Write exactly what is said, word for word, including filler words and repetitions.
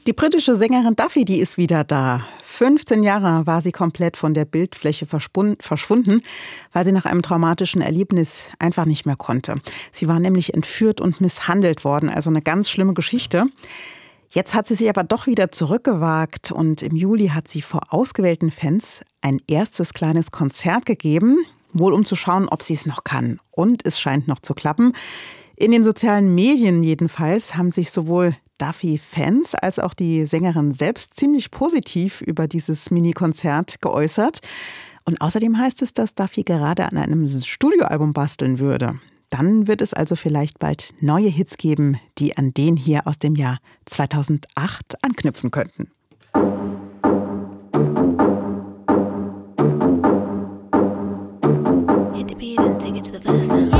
Die britische Sängerin Duffy, die ist wieder da. fünfzehn Jahre war sie komplett von der Bildfläche verschwunden, weil sie nach einem traumatischen Erlebnis einfach nicht mehr konnte. Sie war nämlich entführt und misshandelt worden, also eine ganz schlimme Geschichte. Jetzt hat sie sich aber doch wieder zurückgewagt und im Juli hat sie vor ausgewählten Fans ein erstes kleines Konzert gegeben, wohl um zu schauen, ob sie es noch kann. Und es scheint noch zu klappen. In den sozialen Medien jedenfalls haben sich sowohl Duffy-Fans als auch die Sängerin selbst ziemlich positiv über dieses Mini-Konzert geäußert. Und außerdem heißt es, dass Duffy gerade an einem Studioalbum basteln würde. Dann wird es also vielleicht bald neue Hits geben, die an den hier aus dem Jahr zweitausendacht anknüpfen könnten. Hit the beat and take it to the verse now.